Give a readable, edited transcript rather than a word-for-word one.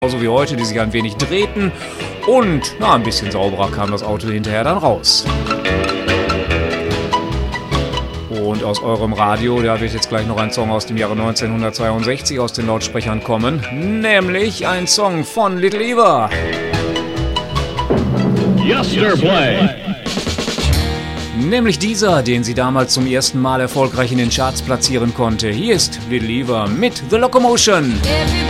Genauso wie heute, die sich ein wenig drehten. Und ein bisschen sauberer kam das Auto hinterher dann raus. Und aus eurem Radio, da wird jetzt gleich noch ein Song aus dem Jahre 1962 aus den Lautsprechern kommen. Nämlich ein Song von Little Eva. Yesterplay. Nämlich dieser, den sie damals zum ersten Mal erfolgreich in den Charts platzieren konnte. Hier ist Little Eva mit The Locomotion.